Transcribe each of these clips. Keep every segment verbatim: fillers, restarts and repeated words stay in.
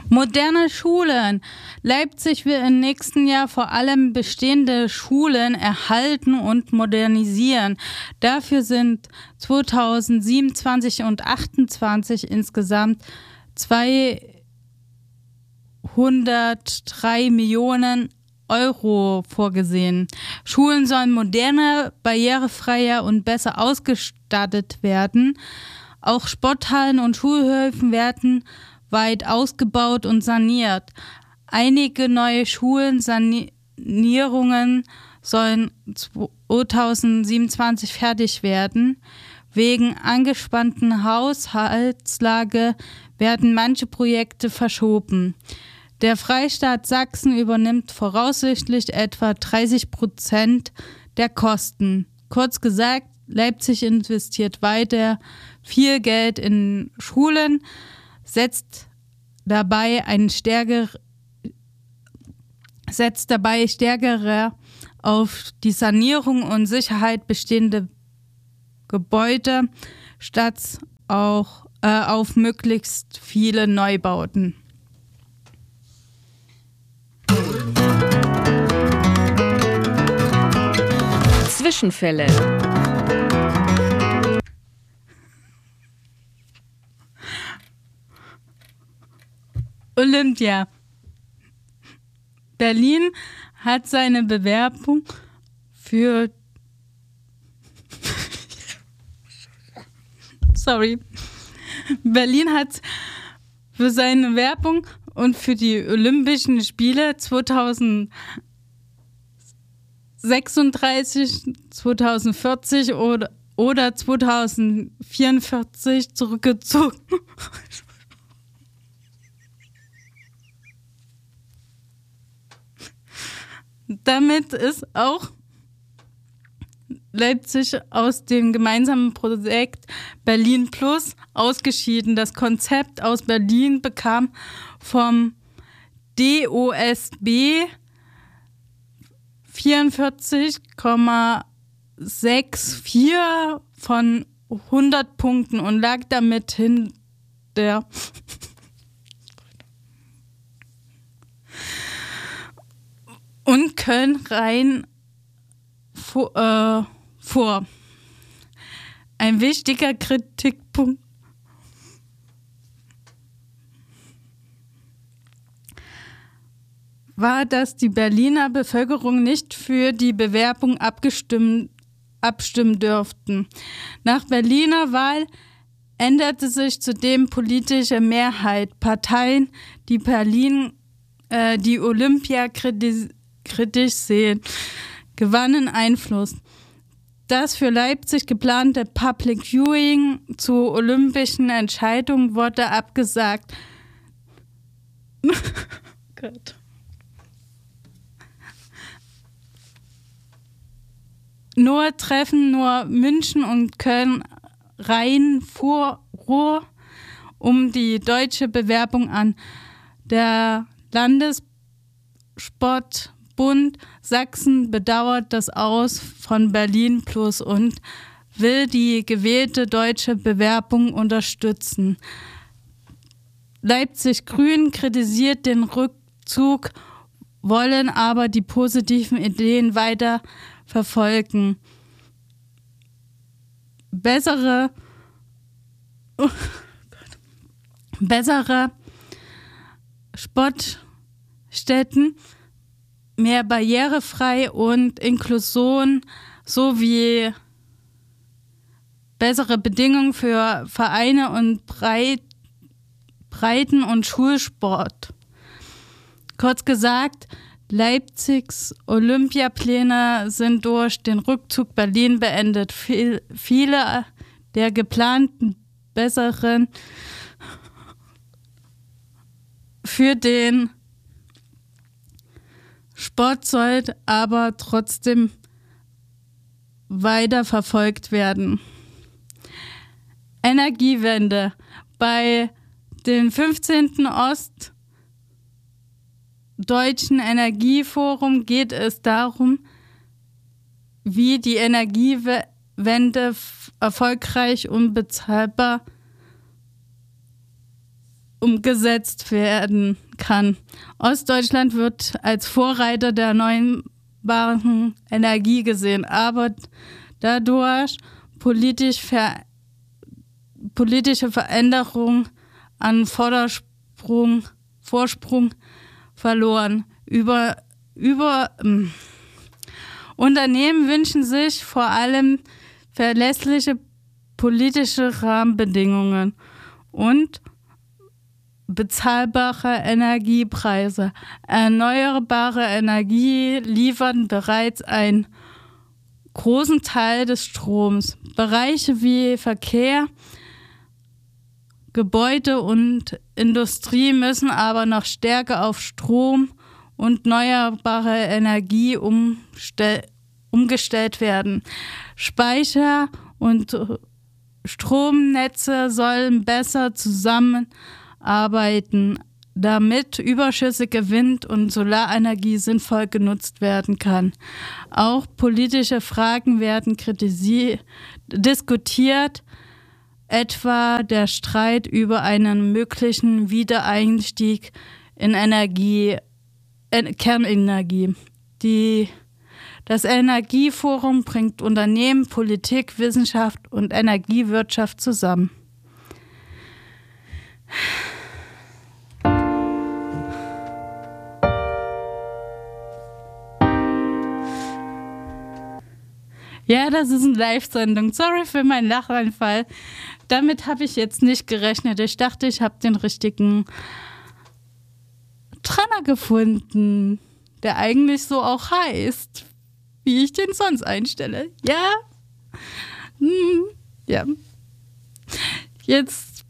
Moderne Schulen. Leipzig will im nächsten Jahr vor allem bestehende Schulen erhalten und modernisieren. Dafür sind zweitausendsiebenundzwanzig und zweitausendachtundzwanzig insgesamt zweihundertdrei Millionen Euro vorgesehen. Schulen sollen moderner, barrierefreier und besser ausgestattet werden. Auch Sporthallen und Schulhöfe werden weit ausgebaut und saniert. Einige neue Schulen-Sanierungen sollen zweitausendsiebenundzwanzig fertig werden. Wegen angespannten Haushaltslage werden manche Projekte verschoben. Der Freistaat Sachsen übernimmt voraussichtlich etwa dreißig Prozent der Kosten. Kurz gesagt, Leipzig investiert weiter viel Geld in Schulen, setzt dabei ein stärker, setzt dabei stärker auf die Sanierung und Sicherheit bestehender Gebäude statt auch äh, auf möglichst viele Neubauten. Zwischenfälle. Olympia. Berlin hat seine Bewerbung für Sorry. Berlin hat für seine Werbung und für die Olympischen Spiele zweitausendsechsunddreißig, zweitausendvierzig oder, oder zweitausendvierundvierzig zurückgezogen. Damit ist auch Leipzig aus dem gemeinsamen Projekt Berlin Plus ausgeschieden. Das Konzept aus Berlin bekam vom D O S B vierundvierzig Komma vierundsechzig von hundert Punkten und lag damit hinter und Köln-Rhein vor, äh, vor. Ein wichtiger Kritikpunkt war, dass die Berliner Bevölkerung nicht für die Bewerbung abgestimmt, abstimmen dürften. Nach Berliner Wahl änderte sich zudem politische Mehrheit. Parteien, die Berlin, äh, die Olympia kritisch, kritisch sehen, gewannen Einfluss. Das für Leipzig geplante Public Viewing zu olympischen Entscheidungen wurde abgesagt. Gott. Nur treffen nur München und Köln Rhein vor Ruhr um die deutsche Bewerbung an. Der Landessportbund Sachsen bedauert das Aus von Berlin Plus und will die gewählte deutsche Bewerbung unterstützen. Leipzig Grün kritisiert den Rückzug, wollen aber die positiven Ideen weiter verfolgen. Bessere, oh Gott, bessere Sportstätten, mehr barrierefrei und Inklusion sowie bessere Bedingungen für Vereine und Breit, Breiten- und Schulsport. Kurz gesagt, Leipzigs Olympiapläne sind durch den Rückzug Berlin beendet. Viel, viele der geplanten besseren für den Sport soll aber trotzdem weiter verfolgt werden. Energiewende. Bei dem fünfzehnten Ostdeutschen Energieforum geht es darum, wie die Energiewende erfolgreich und bezahlbar umgesetzt werden kann. Ostdeutschland wird als Vorreiter der erneuerbaren Energie gesehen, aber dadurch politisch ver- politische Veränderungen an Vordersprung, Vorsprung verloren. Über, über ähm, Unternehmen wünschen sich vor allem verlässliche politische Rahmenbedingungen und bezahlbare Energiepreise. Erneuerbare Energie liefern bereits einen großen Teil des Stroms. Bereiche wie Verkehr, Gebäude und Industrie müssen aber noch stärker auf Strom und erneuerbare Energie umstell- umgestellt werden. Speicher und Stromnetze sollen besser zusammenarbeiten, damit überschüssige Wind- und Solarenergie sinnvoll genutzt werden kann. Auch politische Fragen werden kritisi- diskutiert, etwa der Streit über einen möglichen Wiedereinstieg in Energie, äh, Kernenergie. Die, das Energieforum bringt Unternehmen, Politik, Wissenschaft und Energiewirtschaft zusammen. Ja, das ist eine Live-Sendung. Sorry für meinen Lachanfall. Damit habe ich jetzt nicht gerechnet. Ich dachte, ich habe den richtigen Trenner gefunden, der eigentlich so auch heißt, wie ich den sonst einstelle. Ja? Hm, ja. Jetzt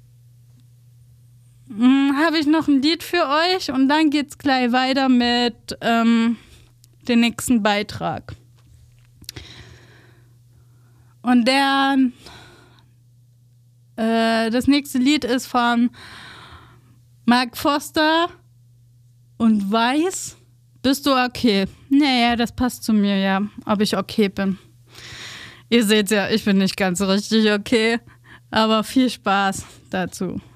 hm, habe ich noch ein Lied für euch und dann geht's gleich weiter mit ähm, dem nächsten Beitrag. Und der, äh, das nächste Lied ist von Mark Foster und Weiß. Bist du okay? Naja, das passt zu mir, ja, ob ich okay bin. Ihr seht ja, ich bin nicht ganz richtig okay, aber viel Spaß dazu.